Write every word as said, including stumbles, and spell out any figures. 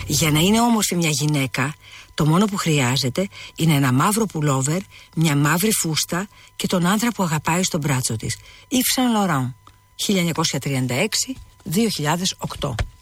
Για να είναι όμορφη μια γυναίκα, το μόνο που χρειάζεται είναι ένα μαύρο πουλόβερ, μια μαύρη φούστα και τον άντρα που αγαπάει στον μπράτσο της. Yves Saint Laurent, χίλια εννιακόσια τριάντα έξι με δύο χιλιάδες οκτώ.